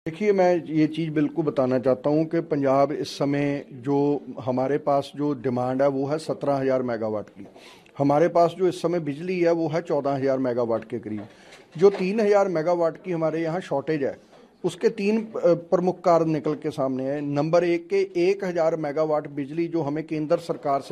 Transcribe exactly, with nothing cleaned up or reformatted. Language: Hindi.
देखिए, मैं ये चीज़ बिल्कुल बताना चाहता हूँ कि पंजाब इस समय जो हमारे पास जो डिमांड है वो है सत्रह हज़ार मेगावाट की। हमारे पास जो इस समय बिजली है वो है चौदह हज़ार मेगावाट के करीब। जो तीन हज़ार मेगावाट की हमारे यहाँ शॉर्टेज है, उसके तीन प्रमुख कारण निकल के सामने है। नंबर एक के एक हज़ार मेगावाट बिजली जो हमें केंद्र सरकार से